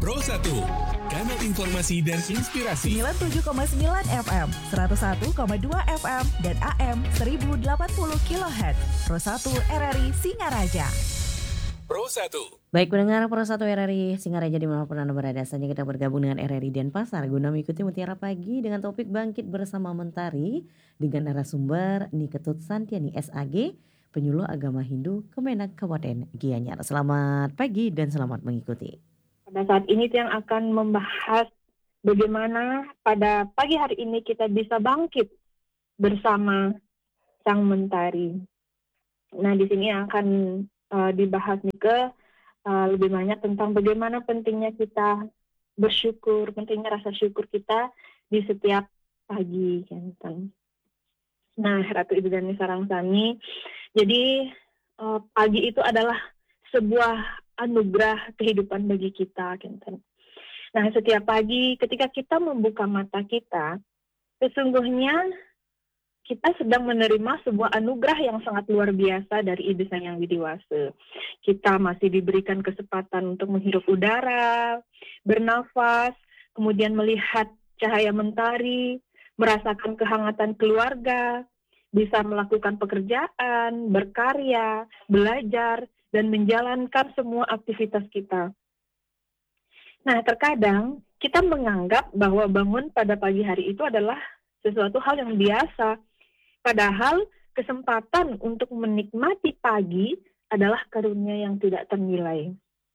Pro 1, kanal informasi dan inspirasi. 97,9 FM, 101,2 FM, dan AM 1080 kHz. Pro 1 RRI Singaraja. Pro 1. Baik pendengar Pro 1 RRI Singaraja dimanapun Anda berada, saatnya kita bergabung dengan RRI Denpasar guna mengikuti Mutiara Pagi dengan topik Bangkit Bersama Mentari dengan narasumber Niketut Santiani SAG, penyuluh agama Hindu Kemenak Kabupaten Gianyar. Selamat pagi dan selamat mengikuti. Pada saat ini yang akan membahas bagaimana pada pagi hari ini kita bisa bangkit bersama Sang Mentari. Nah, di sini akan dibahas juga lebih banyak tentang bagaimana pentingnya kita bersyukur, pentingnya rasa syukur kita di setiap pagi. Nah, Ratu Ibu dan Sarangsani, jadi pagi itu adalah sebuah anugerah kehidupan bagi kita. Nah, setiap pagi ketika kita membuka mata kita, sesungguhnya kita sedang menerima sebuah anugerah yang sangat luar biasa dari Ibu Sang Yang Widiwasa. Kita masih diberikan kesempatan untuk menghirup udara, bernafas, kemudian melihat cahaya mentari, merasakan kehangatan keluarga, bisa melakukan pekerjaan, berkarya, belajar, dan menjalankan semua aktivitas kita. Nah, terkadang kita menganggap bahwa bangun pada pagi hari itu adalah sesuatu hal yang biasa. Padahal kesempatan untuk menikmati pagi adalah karunia yang tidak ternilai.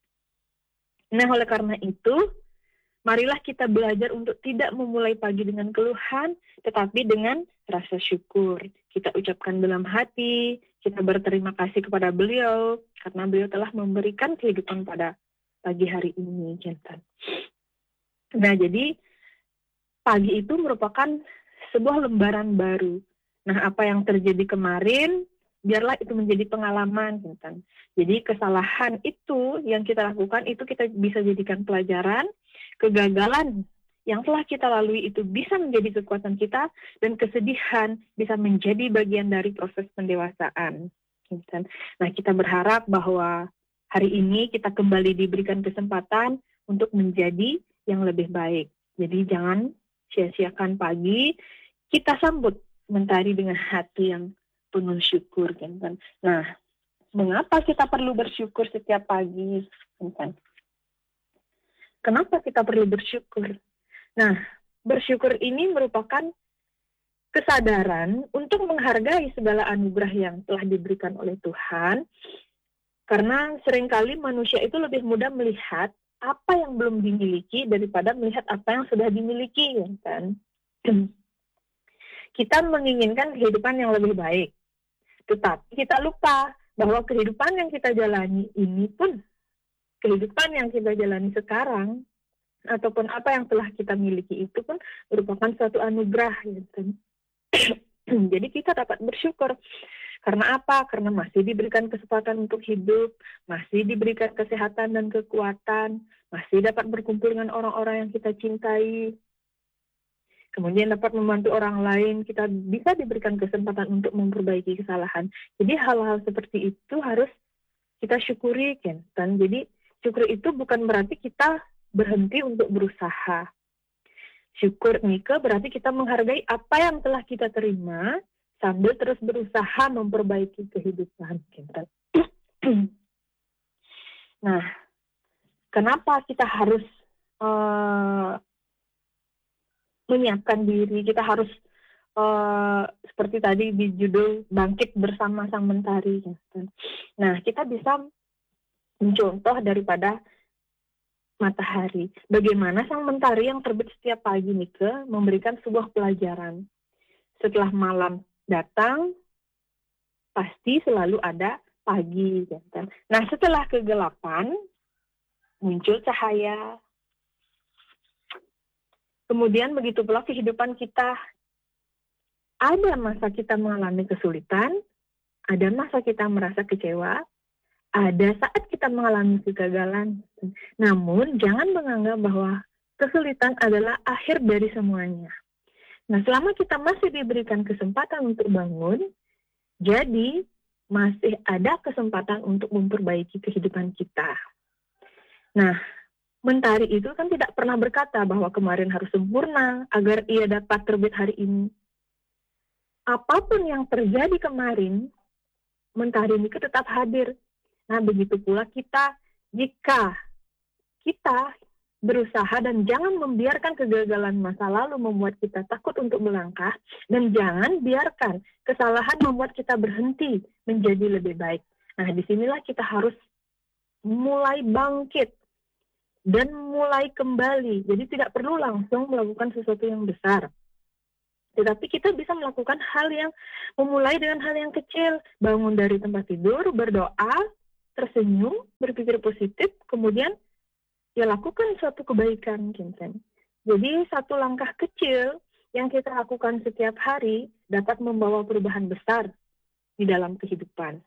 Nah, oleh karena itu, marilah kita belajar untuk tidak memulai pagi dengan keluhan, tetapi dengan rasa syukur. Kita ucapkan dalam hati, kita berterima kasih kepada beliau, karena beliau telah memberikan kehidupan pada pagi hari ini. Nah, jadi pagi itu merupakan sebuah lembaran baru. Nah, apa yang terjadi kemarin, biarlah itu menjadi pengalaman. Jadi kesalahan itu yang kita lakukan, itu kita bisa jadikan pelajaran. Kegagalan yang telah kita lalui itu bisa menjadi kekuatan kita, dan kesedihan bisa menjadi bagian dari proses pendewasaan. Nah, kita berharap bahwa hari ini kita kembali diberikan kesempatan untuk menjadi yang lebih baik. Jadi jangan sia-siakan pagi, kita sambut mentari dengan hati yang penuh syukur. Nah, mengapa kita perlu bersyukur setiap pagi? Kenapa kita perlu bersyukur? Nah, bersyukur ini merupakan kesadaran untuk menghargai segala anugerah yang telah diberikan oleh Tuhan, karena seringkali manusia itu lebih mudah melihat apa yang belum dimiliki daripada melihat apa yang sudah dimiliki. Kita menginginkan kehidupan yang lebih baik, tetapi kita lupa bahwa kehidupan yang kita jalani ini pun, kehidupan yang kita jalani sekarang, ataupun apa yang telah kita miliki itu pun merupakan suatu anugerah. Jadi kita dapat bersyukur. Karena apa? Karena masih diberikan kesempatan untuk hidup, masih diberikan kesehatan dan kekuatan, masih dapat berkumpul dengan orang-orang yang kita cintai, kemudian dapat membantu orang lain, kita bisa diberikan kesempatan untuk memperbaiki kesalahan. Jadi hal-hal seperti itu harus kita syukuri. Jadi syukur itu bukan berarti kita berhenti untuk berusaha. Syukur Nika berarti kita menghargai apa yang telah kita terima sambil terus berusaha memperbaiki kehidupan kita. Nah, kenapa kita harus menyiapkan diri? Kita harus seperti tadi di judul Bangkit Bersama Sang Mentari. Nah, kita bisa mencontoh daripada matahari. Bagaimana sang mentari yang terbit setiap pagi Nika memberikan sebuah pelajaran. Setelah malam datang, pasti selalu ada pagi. Nah, setelah kegelapan, muncul cahaya. Kemudian begitu pula kehidupan kita. Ada masa kita mengalami kesulitan, ada masa kita merasa kecewa, ada saat kita mengalami kegagalan. Namun, jangan menganggap bahwa kesulitan adalah akhir dari semuanya. Nah, selama kita masih diberikan kesempatan untuk bangun, jadi masih ada kesempatan untuk memperbaiki kehidupan kita. Nah, mentari itu kan tidak pernah berkata bahwa kemarin harus sempurna agar ia dapat terbit hari ini. Apapun yang terjadi kemarin, mentari itu tetap hadir. Nah, begitu pula kita, jika kita berusaha dan jangan membiarkan kegagalan masa lalu membuat kita takut untuk melangkah, dan jangan biarkan kesalahan membuat kita berhenti menjadi lebih baik. Nah, disinilah kita harus mulai bangkit dan mulai kembali. Jadi tidak perlu langsung melakukan sesuatu yang besar. Tetapi kita bisa melakukan memulai dengan hal yang kecil. Bangun dari tempat tidur, berdoa, tersenyum, berpikir positif, kemudian ya lakukan suatu kebaikan, Kinten. Jadi satu langkah kecil yang kita lakukan setiap hari dapat membawa perubahan besar di dalam kehidupan,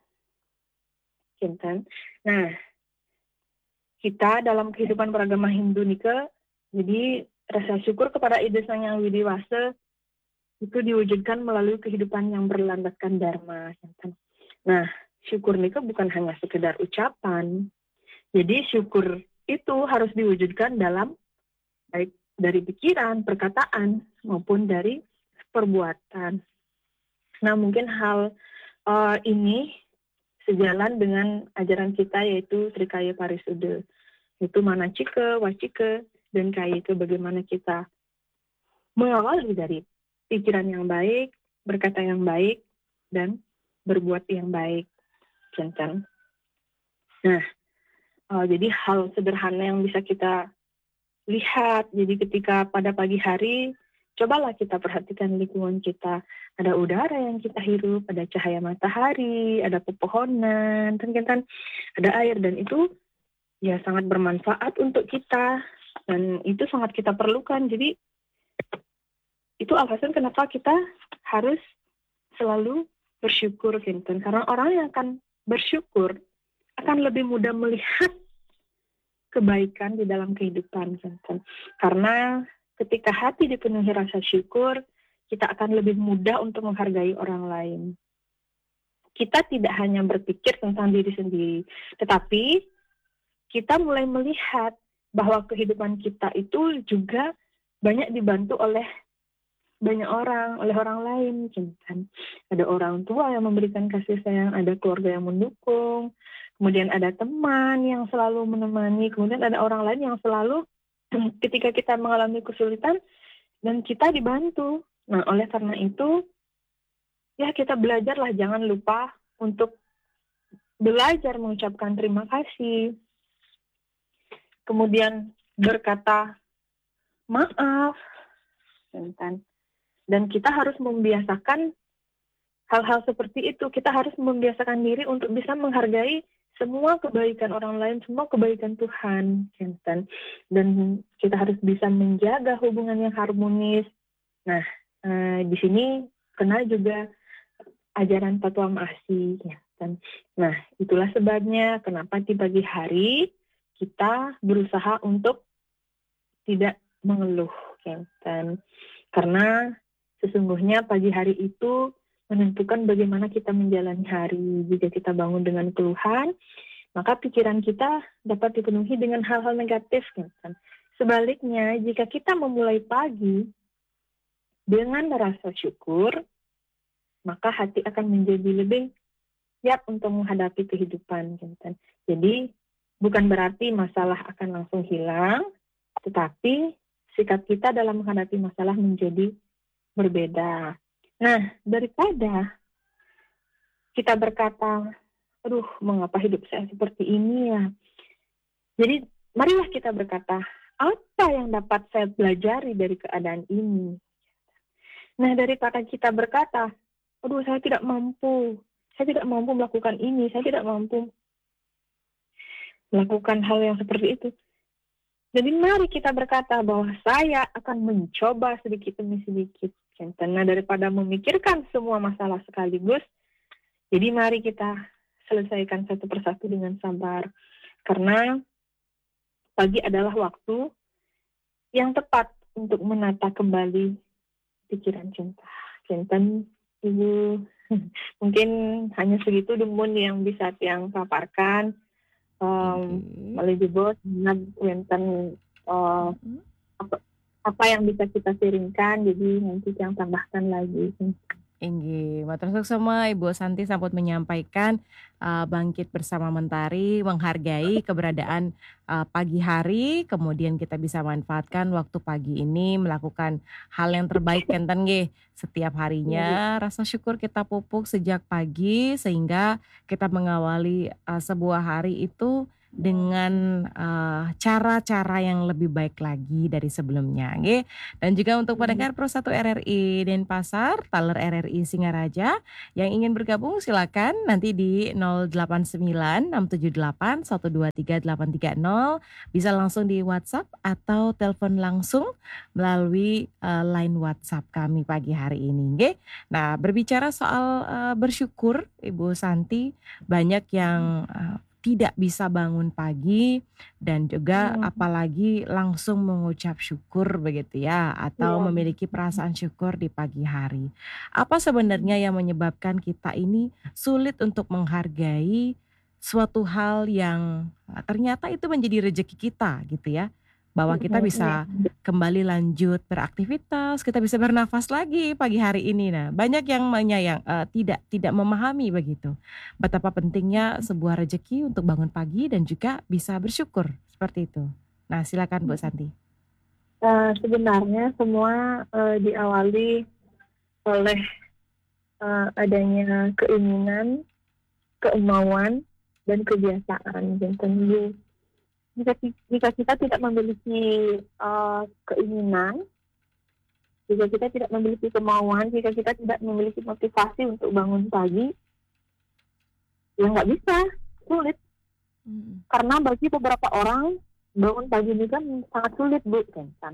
Kinten. Nah, kita dalam kehidupan beragama Hindu nika, jadi rasa syukur kepada Ida Sang Yang Widi Wasa itu diwujudkan melalui kehidupan yang berlandaskan dharma, Kinten. Nah, syukur nika bukan hanya sekedar ucapan. Jadi syukur itu harus diwujudkan dalam baik dari pikiran, perkataan, maupun dari perbuatan. Nah, mungkin hal ini sejalan dengan ajaran kita, yaitu Trikaya Parisuddha, yaitu manacika, wacika, dan kayika, bagaimana kita mengawali dari pikiran yang baik, berkata yang baik, dan berbuat yang baik. Cinten. Nah, jadi hal sederhana yang bisa kita lihat. Jadi ketika pada pagi hari, cobalah kita perhatikan lingkungan kita. Ada udara yang kita hirup, ada cahaya matahari, ada pepohonan, kan ada air, dan itu ya sangat bermanfaat untuk kita, dan itu sangat kita perlukan. Jadi itu alasan kenapa kita harus selalu bersyukur, Kinten. Karena orang yang akan bersyukur akan lebih mudah melihat kebaikan di dalam kehidupan. Karena ketika hati dipenuhi rasa syukur, kita akan lebih mudah untuk menghargai orang lain. Kita tidak hanya berpikir tentang diri sendiri, tetapi kita mulai melihat bahwa kehidupan kita itu juga banyak dibantu oleh banyak orang, oleh orang lain. Ada orang tua yang memberikan kasih sayang, ada keluarga yang mendukung, kemudian ada teman yang selalu menemani, kemudian ada orang lain yang selalu ketika kita mengalami kesulitan dan kita dibantu. Nah, oleh karena itu, ya kita belajarlah, jangan lupa untuk belajar mengucapkan terima kasih. Kemudian berkata maaf. Dan kita harus membiasakan hal-hal seperti itu. Kita harus membiasakan diri untuk bisa menghargai semua kebaikan orang lain, semua kebaikan Tuhan, dan kita harus bisa menjaga hubungan yang harmonis. Nah, di sini kena juga ajaran Fatwa Ma'asi, Nah, itulah sebabnya kenapa di pagi hari kita berusaha untuk tidak mengeluh, karena sesungguhnya pagi hari itu menentukan bagaimana kita menjalani hari. Jika kita bangun dengan keluhan, maka pikiran kita dapat dipenuhi dengan hal-hal negatif. Sebaliknya, jika kita memulai pagi dengan rasa syukur, maka hati akan menjadi lebih siap untuk menghadapi kehidupan. Jadi, bukan berarti masalah akan langsung hilang, tetapi sikap kita dalam menghadapi masalah menjadi berbeda. Nah, daripada kita berkata, aduh, mengapa hidup saya seperti ini ya? Jadi, marilah kita berkata, apa yang dapat saya pelajari dari keadaan ini? Nah, daripada kita berkata, aduh, saya tidak mampu melakukan ini, saya tidak mampu melakukan hal yang seperti itu. Jadi mari kita berkata bahwa saya akan mencoba sedikit demi sedikit. Karena daripada memikirkan semua masalah sekaligus, jadi mari kita selesaikan satu persatu dengan sabar. Karena pagi adalah waktu yang tepat untuk menata kembali pikiran cinta. Ibu, mungkin hanya segitu Dumun yang bisa tiang paparkan. Oke. melihat wonten Mm-mm. apa yang bisa kita sharingkan, jadi nanti yang tambahkan lagi. Inggih, matur sama Ibu Santi sampun menyampaikan bangkit bersama mentari, menghargai keberadaan pagi hari, kemudian kita bisa manfaatkan waktu pagi ini melakukan hal yang terbaik enten nggih. Setiap harinya rasa syukur kita pupuk sejak pagi sehingga kita mengawali sebuah hari itu dengan cara-cara yang lebih baik lagi dari sebelumnya nggih. Dan juga untuk pendengar Pro 1 RRI Denpasar, Taler RRI Singaraja yang ingin bergabung silakan nanti di 089 678 123 830 bisa langsung di WhatsApp atau telepon langsung melalui line WhatsApp kami pagi hari ini nggih. Nah, berbicara soal bersyukur Ibu Santi, banyak yang tidak bisa bangun pagi dan juga apalagi langsung mengucap syukur begitu ya, atau memiliki perasaan syukur di pagi hari. Apa sebenarnya yang menyebabkan kita ini sulit untuk menghargai suatu hal yang ternyata itu menjadi rezeki kita gitu ya, bahwa kita bisa kembali lanjut beraktivitas, kita bisa bernafas lagi pagi hari ini. Nah, banyak yang tidak memahami begitu betapa pentingnya sebuah rezeki untuk bangun pagi dan juga bisa bersyukur seperti itu. Nah, silakan Bu Santi. Sebenarnya semua diawali oleh adanya keinginan, kemauan, dan kebiasaan. Dan tentu jika kita tidak memiliki keinginan, jika kita tidak memiliki kemauan, jika kita tidak memiliki motivasi untuk bangun pagi, ya nggak bisa, sulit. Karena bagi beberapa orang bangun pagi ini kan sangat sulit, Bu, kan?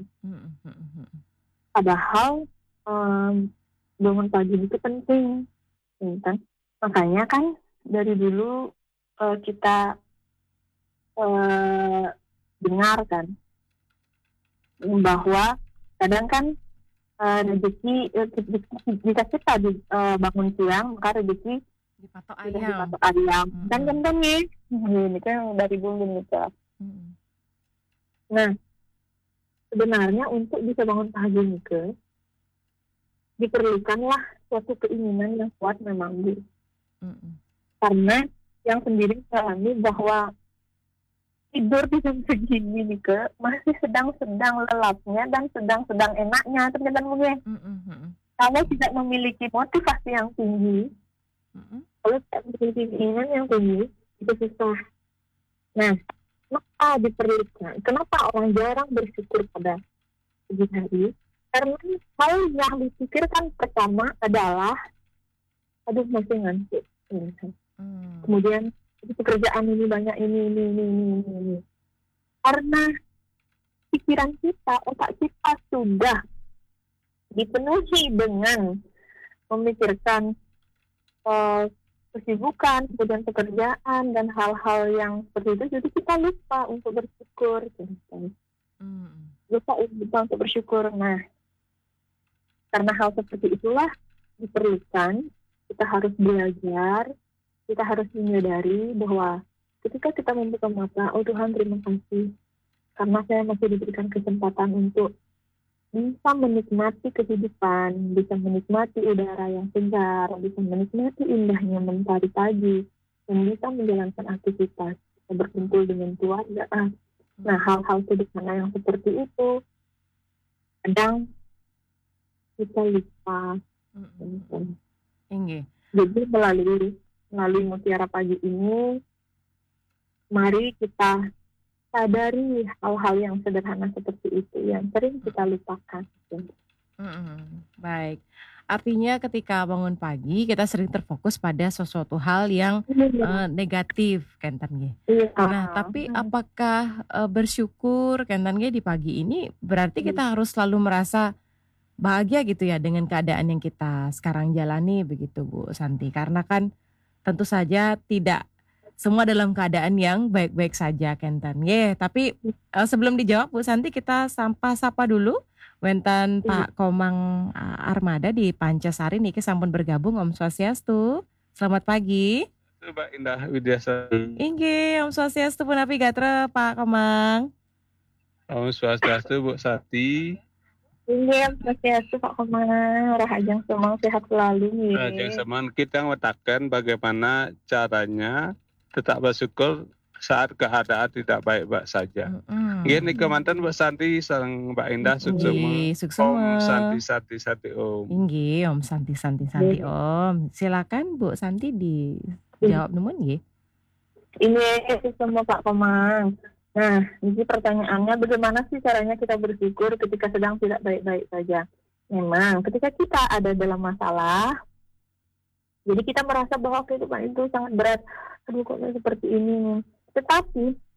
Padahal bangun pagi itu penting, kan? Makanya kan dari dulu kita dengar kan bahwa kadang kan rezeki jika kita bangun siang maka rezeki Dipatok dipatok ayam kan nih ini kan dari bulu nikah. Nah, sebenarnya untuk bisa bangun pagi nih diperlukanlah suatu keinginan yang kuat memang, Bu. Karena yang sendiri alami bahwa tidur di jam segini nih masih sedang-sedang lelapnya dan sedang-sedang enaknya ternyata mungkin. Kalau tidak memiliki motivasi yang tinggi, kalau tidak memiliki keinginan yang tinggi, itu susah. Nah, kenapa diperlukan? Kenapa orang jarang bersyukur pada pagi hari? Karena hal yang dipikirkan pertama adalah, aduh masih ngantuk. Kemudian pekerjaan ini banyak ini. Karena pikiran kita, otak kita sudah dipenuhi dengan memikirkan kesibukan, kemudian pekerjaan dan hal-hal yang seperti itu, jadi kita lupa untuk bersyukur. Lupa untuk bersyukur. Nah, karena hal seperti itulah diperlukan, kita harus belajar. Kita harus menyadari bahwa ketika kita membuka mata, oh Tuhan terima kasih karena saya masih diberikan kesempatan untuk bisa menikmati kehidupan, bisa menikmati udara yang segar, bisa menikmati indahnya mentari pagi, dan bisa menjalankan aktivitas, berkumpul dengan keluarga. Nah, hal-hal sederhana yang seperti itu kadang kita lupa. Jadi melalui Mutiara Pagi ini, mari kita sadari hal-hal yang sederhana seperti itu yang sering kita lupakan. Baik, artinya ketika bangun pagi kita sering terfokus pada sesuatu hal yang negatif, Kenten. Nah, tapi apakah bersyukur, Kenten, di pagi ini berarti kita harus selalu merasa bahagia gitu ya dengan keadaan yang kita sekarang jalani begitu, Bu Santi? Karena kan tentu saja tidak semua dalam keadaan yang baik-baik saja, Kenten. Tapi sebelum dijawab Bu Santi, kita sapa dulu wenten Pak Komang Armada di Pancasari niki sampun bergabung. Om Swastiastu. Selamat pagi. Mbak Indah Widyasari. Inggih, Om Swastiastu Punapi Gatra Pak Kemang. Om Swastiastu Bu Sati. Iya, Swastiastu Pak Komang, Rahajang Semang sehat selalu. Raja Seman kita ngatakan bagaimana caranya tetap bersyukur saat keadaan tidak baik-baik saja. Gini kemantan Mbak Santi sareng Mbak Indah suksema. Inggih, Om suksema. Santi Om. Inggih, Om Santi Om. Silakan Bu Santi dijawab numun nggih. Ini semua Pak Komang. Nah, ini pertanyaannya bagaimana sih caranya kita bersyukur ketika sedang tidak baik-baik saja? Memang ketika kita ada dalam masalah, jadi kita merasa bahwa kehidupan itu sangat berat. Aduh kok seperti ini. Tetapi